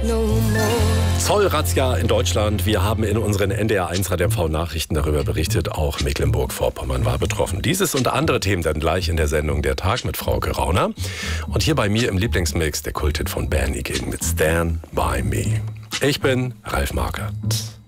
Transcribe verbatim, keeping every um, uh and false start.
no more. Zollrazzia in Deutschland. Wir haben in unseren N D R eins Radio M V Nachrichten darüber berichtet. Auch Mecklenburg-Vorpommern war betroffen. Dieses und andere Themen dann gleich in der Sendung Der Tag mit Frauke Rauner. Und hier bei mir im Lieblingsmix der Kulthit von Bernie King mit Stand By Me. Ich bin Ralf Markert.